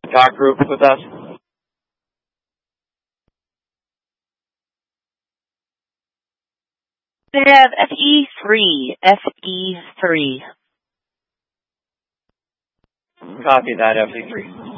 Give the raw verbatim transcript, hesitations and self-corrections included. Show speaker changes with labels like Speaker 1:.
Speaker 1: talk group with us?
Speaker 2: They have F E three. F E three.
Speaker 1: Copy that, F E three.